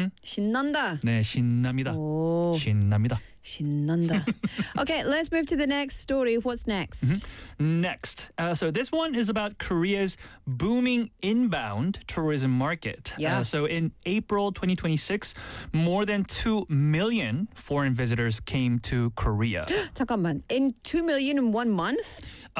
신난다. 네, 신납니다. 오, 신납니다. 신난다. Okay, let's move to the next story. What's next? Next, so this one is about Korea's booming inbound tourism market. Yeah. So in April 2026, more than 2 million foreign visitors came to Korea. 잠깐만. In 2 million in 1 month?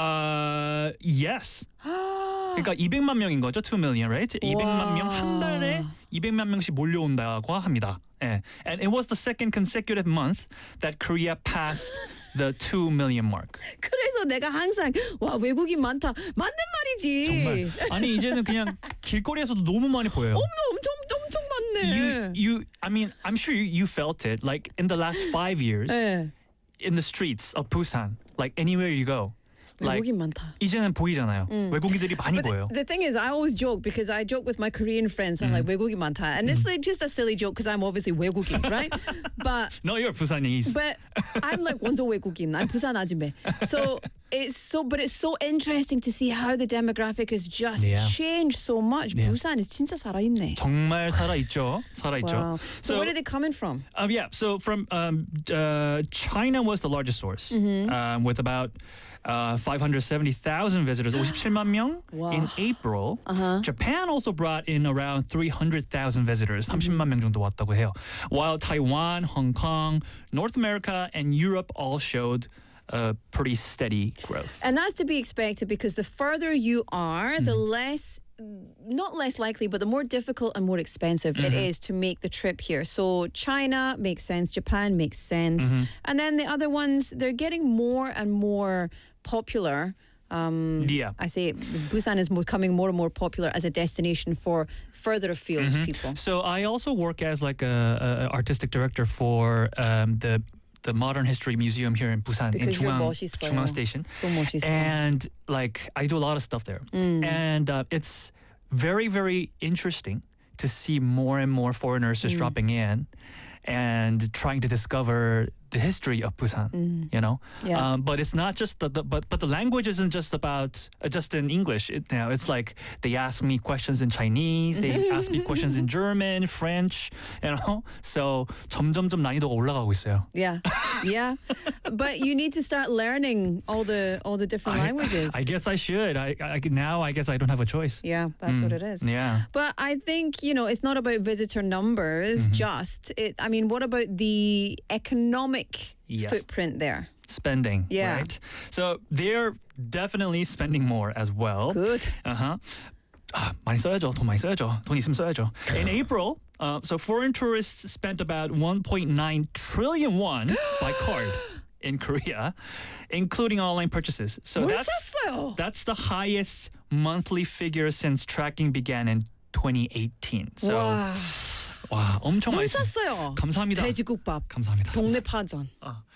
Yes. 그러니까 200만 명인 거죠, 2 million, right? 200만 명 한 달에 200만 명씩 몰려온다고 합니다. 예. And it was the second consecutive month that Korea passed the 2 million mark. 그래서 내가 항상 와 외국인 많다. 맞는 말이지. 정말. 아니 이제는 그냥 길거리에서도 너무 많이 보여요. 엄청 많네. I mean, I'm sure you felt it. Like in the last 5 years, 네. in the streets of Busan, like anywhere you go. Like, 외국인 많다. 이제는 보이잖아요. 외국인들이 많이 But 보여요. the thing is, I always joke because I joke with my Korean friends. I'm like 외국인 많다, and it's like just a silly joke because I'm obviously 외국인, right? But No, you're Busanese. but I'm like 완전 외국인. I'm 부산 아줌매. So it's so interesting to see how the demographic has just Yeah. changed so much. Yeah. 부산이 진짜 살아있네. 정말 살아있죠. 살아있죠. Wow. So where are they coming from? Yeah, so from China was the largest source with about 570,000 visitors, 57만 명 in April. Japan also brought in around 300,000 visitors, 30만 명 정도 왔다고 해요. While Taiwan, Hong Kong, North America, and Europe all showed pretty steady growth. And that's to be expected because the further you are, the less, not less likely, but the more difficult and more expensive it is to make the trip here. So China makes sense, Japan makes sense. And then the other ones, they're getting more and more popular. Yeah. I say Busan is becoming more and more popular as a destination for further afield people. So I also work as like a artistic director for the Modern History Museum here in Busan Because in you're 중앙 Station. So 멋있어. And like I do a lot of stuff there. And it's very, very interesting to see more and more foreigners just dropping in and trying to discover the history of Busan, you know? Yeah. But it's not just but the language isn't just about just in English. It's like they ask me questions in Chinese, they ask me questions in German, French, you know? So 점점점 난이도가 올라가고 있어요. Yeah, yeah. But you need to start learning all the different languages. I guess I should. Now I guess I don't have a choice. Yeah, that's what it is. Yeah. But I think, it's not about visitor numbers just. I mean, what about the economic footprint there? Spending, Yeah. right? So they're definitely spending more as well. Good. 많이 써야죠. 돈 많이 써야죠. 돈 있으면 써야죠. In April, so foreign tourists spent about 1.9 trillion won by card in Korea, including online purchases. So 뭘 샀어요? that's the highest monthly figure since tracking began in 2018. So 와, 엄청 뭘 많이 샀어요? 감사합니다. 돼지국밥. 감사합니다. 동네 파전.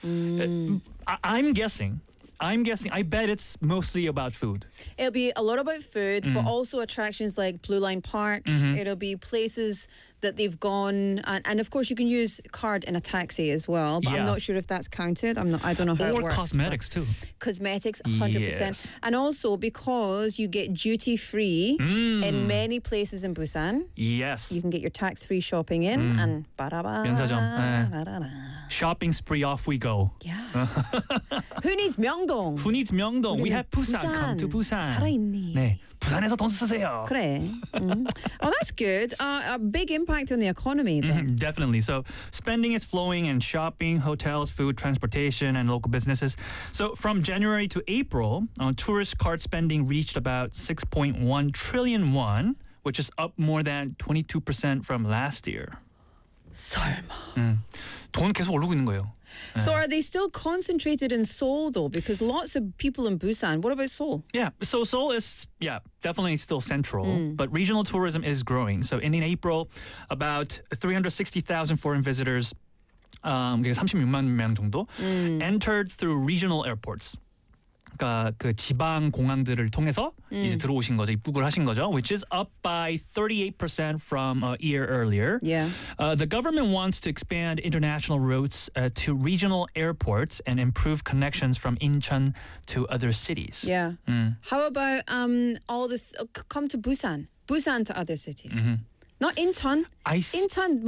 I'm guessing. I bet it's mostly about food. It'll be a lot about food, but also attractions like Blue Line Park. It'll be places that they've gone, and of course you can use card in a taxi as well. But Yeah. I'm not sure if that's counted. I don't know how it Or works. cosmetics too. Cosmetics, 100%. Yes. And also because you get duty free in many places in Busan, Yes. you can get your tax-free shopping in and ba-da-ba, 면사점. 네. da-da-da. Shopping spree, off we go. Yeah. Who needs Myeongdong? Who needs Myeongdong? We 우리는 have Busan. Come to Busan. 살아있니? 네, 부산에서 돈 쓰세요. 그래. Oh, that's good. A big impact on the economy then. Definitely. So spending is flowing in shopping, hotels, food, transportation, and local businesses. So from January to April, tourist card spending reached about 6.1 trillion won, which is up more than 22% from last year. 설마. 돈 계속 오르고 있는 거예요. So are they still concentrated in Seoul though? Because lots of people in Busan. What about Seoul? Yeah, so Seoul is definitely still central, but regional tourism is growing. So in April, about 360,000 foreign visitors, 36만 명 정도, entered through regional airports. 그러니까 그 지방 공항들을 통해서 이제 들어오신 거죠, 입국을 하신 거죠, which is up by 38% from a year earlier. Yeah. The government wants to expand international routes to regional airports and improve connections from Incheon to other cities. Yeah. How about come to Busan to other cities? Not Incheon. Incheon